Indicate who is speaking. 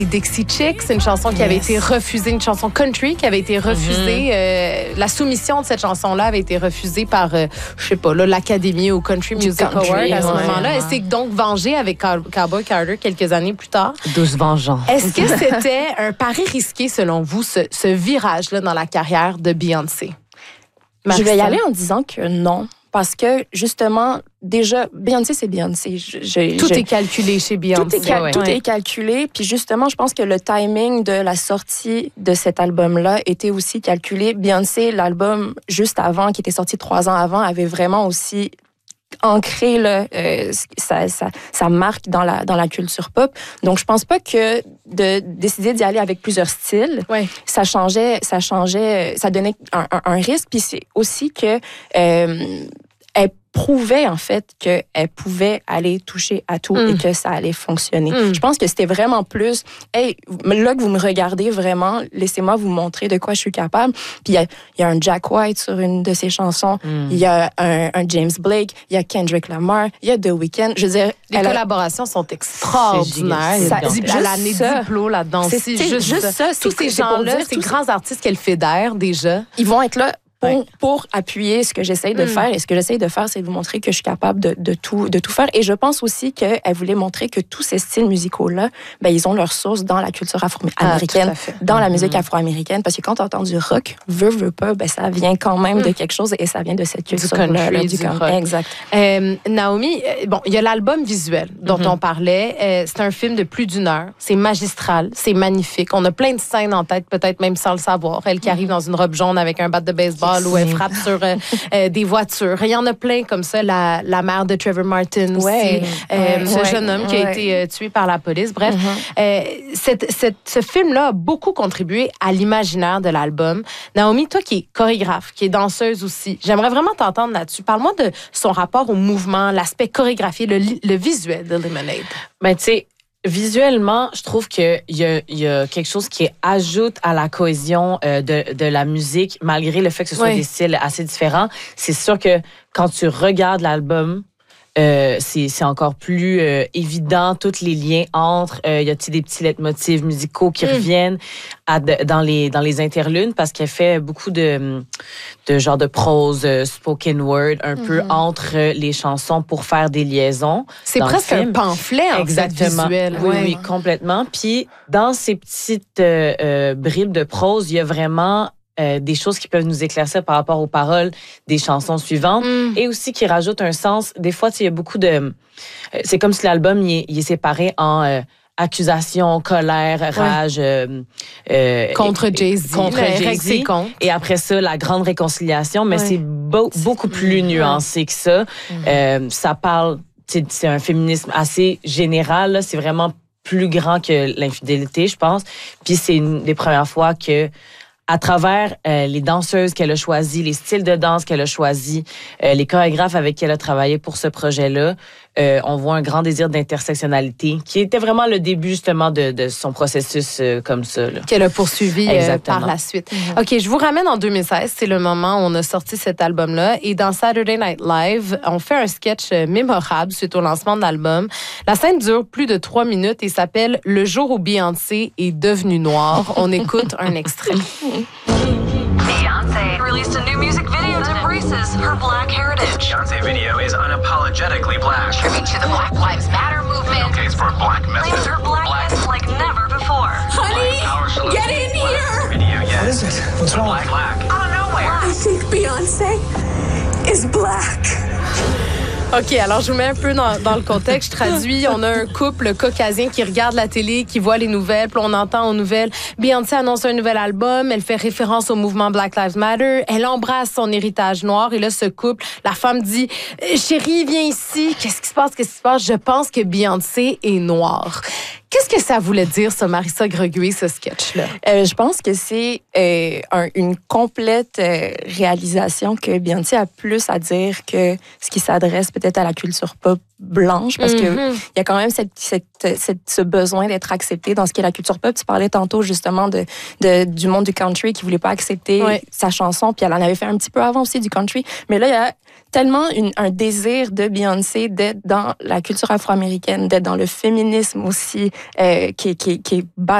Speaker 1: Dixie Chicks, c'est une chanson qui avait été refusée, une chanson country qui avait été refusée. La soumission de cette chanson-là avait été refusée par, je sais pas, là, l'Académie au Country Music Award à ce moment-là. Elle s'est donc vengée avec Cowboy Carter quelques années plus tard.
Speaker 2: Douce vengeance.
Speaker 1: Est-ce que c'était un pari risqué, selon vous, ce virage-là dans la carrière de Beyoncé?
Speaker 3: Je vais y aller en disant que non. Parce que, justement, déjà, Beyoncé, c'est Beyoncé.
Speaker 1: Tout est calculé chez Beyoncé.
Speaker 3: Tout est calculé. Puis justement, je pense que le timing de la sortie de cet album-là était aussi calculé. Beyoncé, l'album juste avant, qui était sorti 3 ans avant, avait vraiment aussi ancré là, sa marque dans la culture pop. Donc, je pense pas que de décider d'y aller avec plusieurs styles, ça donnait un risque. Puis c'est aussi que elle prouvait en fait qu'elle pouvait aller toucher à tout et que ça allait fonctionner. Je pense que c'était vraiment plus, hey, là que vous me regardez vraiment, laissez-moi vous montrer de quoi je suis capable. Puis il y a un Jack White sur une de ses chansons, il y a un James Blake, il y a Kendrick Lamar, il y a The Weeknd. Je veux dire,
Speaker 1: les collaborations sont extraordinaires. Elle a amené Diplo là-dedans. C'est juste ça. Tous ces gens-là, ces grands artistes qu'elle fédère déjà,
Speaker 3: ils vont être là pour appuyer ce que j'essaye de faire. Et ce que j'essaye de faire, c'est de vous montrer que je suis capable de tout faire. Et je pense aussi qu'elle voulait montrer que tous ces styles musicaux-là, ben, ils ont leur source dans la culture afro-américaine, dans la musique afro-américaine. Parce que quand tu entends du rock, veut pas, ben, ça vient quand même de quelque chose et ça vient de cette culture-là. Du country. Exact.
Speaker 1: Naomi, bon, il y a l'album visuel dont on parlait. C'est un film de plus d'1 heure. C'est magistral, c'est magnifique. On a plein de scènes en tête, peut-être même sans le savoir. Elle qui arrive dans une robe jaune avec un bat de baseball où elle frappe sur des voitures. Il y en a plein comme ça. La mère de Trevor Martin aussi. Ce jeune homme qui a été tué par la police. Bref, ce film-là a beaucoup contribué à l'imaginaire de l'album. Naomi, toi qui es chorégraphe, qui est danseuse aussi, j'aimerais vraiment t'entendre là-dessus. Parle-moi de son rapport au mouvement, l'aspect chorégraphié, le visuel de Lemonade.
Speaker 2: Ben, tu sais, visuellement, je trouve qu'il y a quelque chose qui ajoute à la cohésion de la musique, malgré le fait que ce soit des styles assez différents. C'est sûr que quand tu regardes l'album, c'est encore plus évident, tous les liens entre. Il y a des petits leitmotifs musicaux qui reviennent dans les interludes parce qu'elle fait beaucoup de genre de prose, spoken word, un peu entre les chansons pour faire des liaisons.
Speaker 1: C'est presque un pamphlet, en fait, visuel.
Speaker 2: Oui, complètement. Puis, dans ces petites bribes de prose, il y a vraiment des choses qui peuvent nous éclaircir par rapport aux paroles des chansons suivantes et aussi qui rajoutent un sens. Des fois, il y a beaucoup de... c'est comme si l'album il est séparé en accusation, colère, rage.
Speaker 1: Contre Jay-Z.
Speaker 2: Et après ça, la grande réconciliation. Mais c'est beaucoup plus nuancé que ça. Ça parle... C'est un féminisme assez général. Là. C'est vraiment plus grand que l'infidélité, je pense. Puis c'est une des premières fois que à travers les danseuses qu'elle a choisies, les styles de danse qu'elle a choisis, les chorégraphes avec qui elle a travaillé pour ce projet-là, on voit un grand désir d'intersectionnalité qui était vraiment le début justement de son processus comme ça.
Speaker 1: Qu'elle a poursuivi par la suite. OK, je vous ramène en 2016. C'est le moment où on a sorti cet album-là. Et dans Saturday Night Live, on fait un sketch mémorable suite au lancement de l'album. La scène dure plus de 3 minutes et s'appelle « Le jour où Beyoncé est devenue noire ». On écoute un extrait.
Speaker 4: Beyoncé released a new music video that embraces her black heritage.
Speaker 5: Beyoncé video is unapologetically black.
Speaker 4: Tribute to the Black Lives Matter movement.
Speaker 5: Advocates for a black message.
Speaker 4: Claims her blackness like never before.
Speaker 6: Honey, get in here!
Speaker 5: Video yet.
Speaker 6: What is it? What's wrong?
Speaker 5: Black.
Speaker 4: Out of nowhere.
Speaker 6: I think Beyoncé is black.
Speaker 1: OK, alors je vous mets un peu dans le contexte. Je traduis. On a un couple caucasien qui regarde la télé, qui voit les nouvelles. Puis on entend aux nouvelles, Beyoncé annonce un nouvel album. Elle fait référence au mouvement Black Lives Matter. Elle embrasse son héritage noir. Et là, ce couple, la femme dit, chérie, viens ici. Qu'est-ce qui se passe? Je pense que Beyoncé est noire. Qu'est-ce que ça voulait dire, ça, Marissa Greguet, ce sketch-là?
Speaker 3: Je pense que c'est une complète réalisation que Beyoncé a plus à dire que ce qui s'adresse peut-être à la culture pop blanche, parce que il y a quand même ce besoin d'être accepté dans ce qui est la culture pop. Tu parlais tantôt justement du monde du country qui voulait pas accepter sa chanson, puis elle en avait fait un petit peu avant aussi du country. Mais là, il y a tellement un désir de Beyoncé d'être dans la culture afro-américaine, d'être dans le féminisme aussi, qui est basé